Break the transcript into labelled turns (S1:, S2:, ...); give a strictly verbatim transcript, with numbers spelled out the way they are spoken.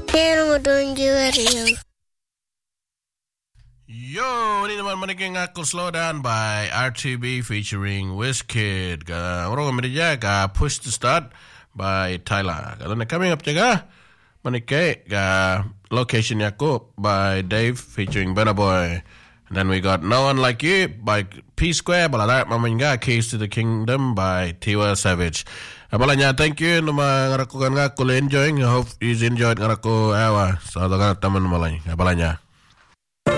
S1: Pero doon juga
S2: Yo, ini naman maniking ako Slow Down by R T B featuring Wizkid. Ka orang media ka Push to Start by Tyler. Kalau nak coming up jaga manike ka Location Yako by Dave featuring Burna Boy. And then we got No One Like You by P Square. Balalat mamanya Keys to the Kingdom by Tiwa Savage. Abalanya, thank you nama ngarakukan nga ko enjoying. I hope you enjoyed ngarako awa. So, taman malay. Abalanya.